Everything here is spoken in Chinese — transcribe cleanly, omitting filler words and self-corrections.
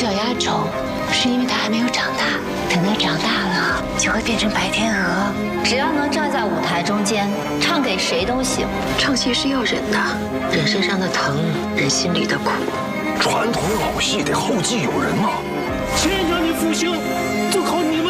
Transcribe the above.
小丫丑，是因为她还没有长大。等她长大了，就会变成白天鹅。 只要能站在舞台中间，唱给谁都行。 唱戏是要忍的，忍身上的疼，忍心里的苦。 传统老戏得后继有人啊！ 先让你复兴，就靠你们。